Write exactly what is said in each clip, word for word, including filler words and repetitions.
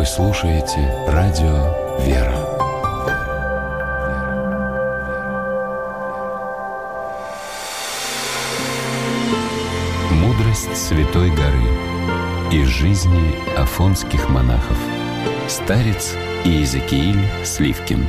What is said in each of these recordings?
слушаете радио «Вера». Мудрость Святой горы из жизни афонских монахов. Старец Иезекииль Сливкин.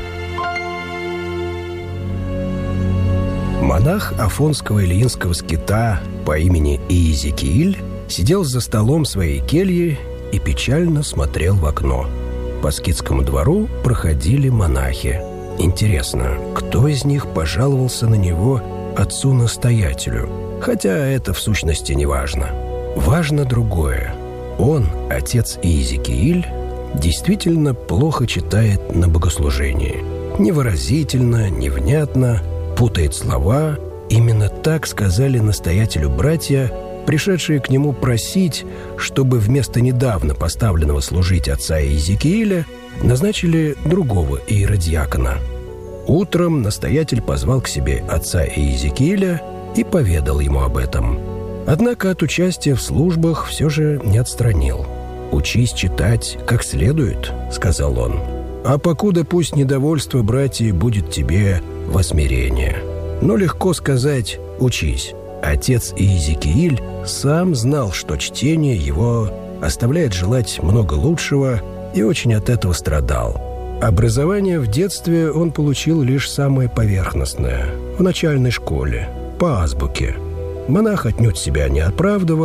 Монах афонского ильинского скита по имени Иезекииль сидел за столом своей кельи и печально смотрел в окно. По скитскому двору проходили монахи. Интересно, кто из них пожаловался на него отцу-настоятелю? Хотя это в сущности не важно. Важно другое. Он, отец Иезекииль, действительно плохо читает на богослужении. Невыразительно, невнятно, путает слова. Именно так сказали настоятелю братья, пришедшие к нему просить, чтобы вместо недавно поставленного служить отца Иезекииля назначили другого иеродиакона. Утром настоятель позвал к себе отца Иезекииля и поведал ему об этом. Однако от участия в службах все же не отстранил. «Учись читать как следует», — сказал он. «А покуда пусть недовольство братьев будет тебе во смирение. Но легко сказать «учись». Отец Иезекииль сам знал, что чтение его оставляет желать много лучшего, и очень от этого страдал. Образование в детстве он получил лишь самое поверхностное, в начальной школе, по азбуке. Монах отнюдь себя не оправдывал,